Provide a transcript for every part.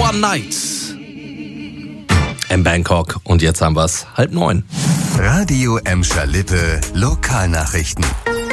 One Night in Bangkok. Und jetzt haben wir es 8:30. Radio Emscher Lippe Lokalnachrichten.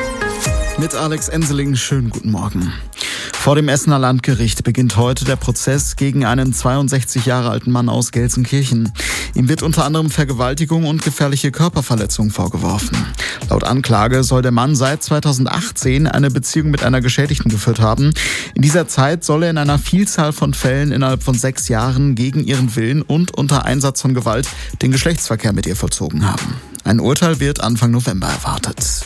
Mit Alex Enseling, schönen guten Morgen. Vor dem Essener Landgericht beginnt heute der Prozess gegen einen 62 Jahre alten Mann aus Gelsenkirchen. Ihm wird unter anderem Vergewaltigung und gefährliche Körperverletzung vorgeworfen. Laut Anklage soll der Mann seit 2018 eine Beziehung mit einer Geschädigten geführt haben. In dieser Zeit soll er in einer Vielzahl von Fällen innerhalb von 6 Jahren gegen ihren Willen und unter Einsatz von Gewalt den Geschlechtsverkehr mit ihr vollzogen haben. Ein Urteil wird Anfang November erwartet.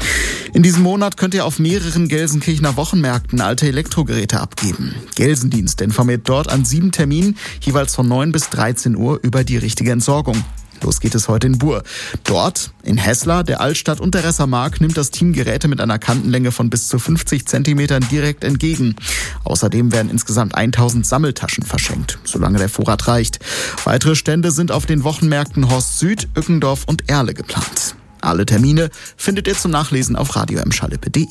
In diesem Monat könnt ihr auf mehreren Gelsenkirchener Wochenmärkten alte Elektrogeräte abgeben. Gelsendienst informiert dort an 7 Terminen, jeweils von 9 bis 13 Uhr, über die richtige Entsorgung. Los geht es heute in Buhr. Dort, in Heßler, der Altstadt und der Ressermark, nimmt das Team Geräte mit einer Kantenlänge von bis zu 50 Zentimetern direkt entgegen. Außerdem werden insgesamt 1000 Sammeltaschen verschenkt, solange der Vorrat reicht. Weitere Stände sind auf den Wochenmärkten Horst Süd, Ückendorf und Erle geplant. Alle Termine findet ihr zum Nachlesen auf radioemscherlippe.de.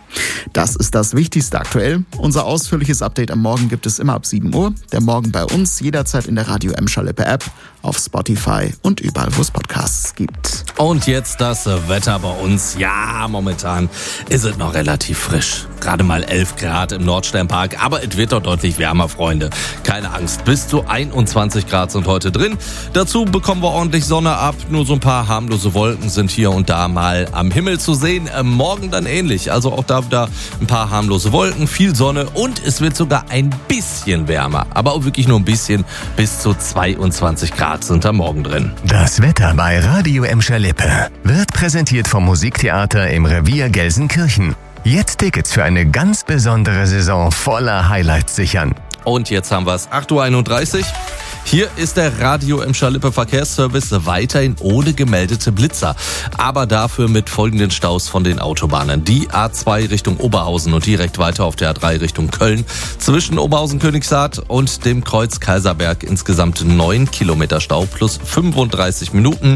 Das ist das Wichtigste aktuell. Unser ausführliches Update am Morgen gibt es immer ab 7 Uhr. Der Morgen bei uns, jederzeit in der Radio Emscher-Lippe App, auf Spotify und überall, wo es Podcasts gibt. Und jetzt das Wetter bei uns. Ja, momentan ist es noch relativ frisch. Gerade mal 11 Grad im Nordsternpark. Aber es wird doch deutlich wärmer, Freunde. Keine Angst, bis zu 21 Grad sind heute drin. Dazu bekommen wir ordentlich Sonne ab. Nur so ein paar harmlose Wolken sind hier und da mal am Himmel zu sehen. Morgen dann ähnlich. Also auch da wieder ein paar harmlose Wolken, viel Sonne und es wird sogar ein bisschen wärmer. Aber auch wirklich nur ein bisschen. Bis zu 22 Grad sind da morgen drin. Das Wetter bei Radio Emscher Lippe wird präsentiert vom Musiktheater im Revier Gelsenkirchen. Jetzt Tickets für eine ganz besondere Saison voller Highlights sichern. Und jetzt haben wir es 8:31 Uhr. Hier ist der Radio Emscher Lippe Verkehrsservice weiterhin ohne gemeldete Blitzer. Aber dafür mit folgenden Staus von den Autobahnen. Die A2 Richtung Oberhausen und direkt weiter auf der A3 Richtung Köln. Zwischen Oberhausen-Königshardt und dem Kreuz Kaiserberg insgesamt 9 Kilometer Stau plus 35 Minuten.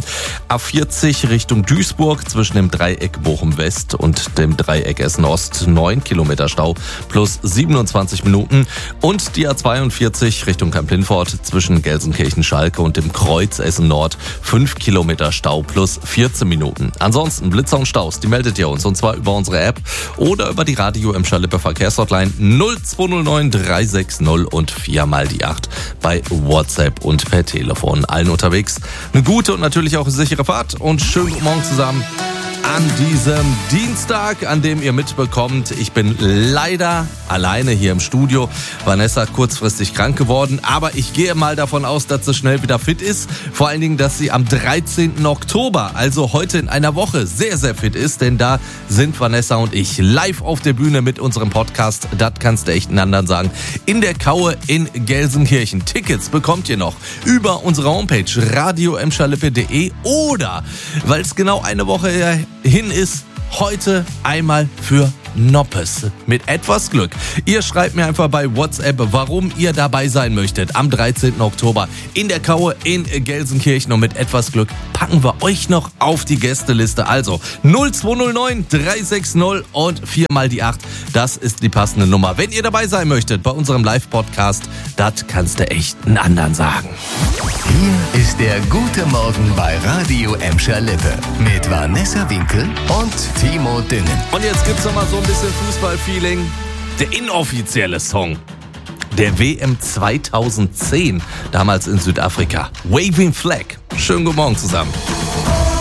A40 Richtung Duisburg zwischen dem Dreieck Bochum-West und dem Dreieck Essen-Ost 9 Kilometer Stau plus 27 Minuten. Und die A42 Richtung Kamp-Lindfort zwischen Gelsenkirchen-Schalke und dem Kreuz Essen-Nord 5 Kilometer Stau plus 14 Minuten. Ansonsten Blitzer und Staus, die meldet ihr uns und zwar über unsere App oder über die Radio Emscher Lippe Verkehrshotline 0209 360 und 4x8 bei WhatsApp und per Telefon. Allen unterwegs eine gute und natürlich auch sichere Fahrt und schönen guten Morgen zusammen. An diesem Dienstag, an dem ihr mitbekommt, ich bin leider alleine hier im Studio. Vanessa kurzfristig krank geworden, aber ich gehe mal davon aus, dass sie schnell wieder fit ist. Vor allen Dingen, dass sie am 13. Oktober, also heute in einer Woche, sehr, sehr fit ist, denn da sind Vanessa und ich live auf der Bühne mit unserem Podcast, das kannst du echt einen anderen sagen, in der Kaue in Gelsenkirchen. Tickets bekommt ihr noch über unsere Homepage radioemscherlippe.de oder, weil es genau eine Woche hin ist, heute einmal für Noppes. Mit etwas Glück. Ihr schreibt mir einfach bei WhatsApp, warum ihr dabei sein möchtet. Am 13. Oktober in der Kaue in Gelsenkirchen. Und mit etwas Glück packen wir euch noch auf die Gästeliste. Also 0209 360 und 4x8. Das ist die passende Nummer. Wenn ihr dabei sein möchtet bei unserem Live-Podcast, das kannst du echt einen anderen sagen. Hier ist der Gute Morgen bei Radio Emscher Lippe mit Vanessa Winkel und Timo Düngen. Und jetzt gibt's noch mal so ein bisschen Fußball-Feeling. Der inoffizielle Song der WM 2010, damals in Südafrika. Waving Flag. Schönen guten Morgen zusammen.